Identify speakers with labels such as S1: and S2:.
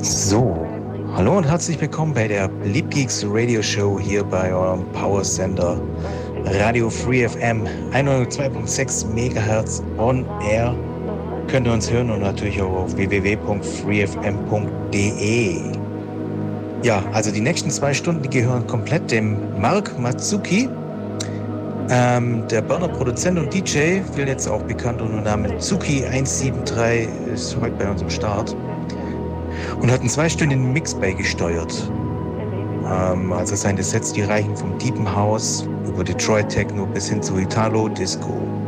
S1: So, hallo und herzlich willkommen bei der Liebgeeks Radio Show hier bei eurem Power-Sender Radio Free FM 102.6 MHz on Air. Könnt ihr uns hören und natürlich auch auf www.freefm.de. Ja, also die nächsten 2 Stunden, die gehören komplett dem Mark Matsuki. Der Berner Produzent und DJ, will jetzt auch bekannt unter dem Namen Zuki173, ist heute bei uns am Start. Und hat einen 2-stündigen Mix beigesteuert. Also seine Sets, die reichen vom Deepen House über Detroit Techno bis hin zu Italo Disco.